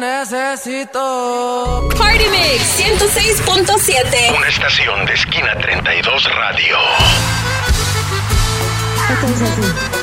Necesito Party Mix 106.7. Una estación de Esquina 32 Radio. Esto es así.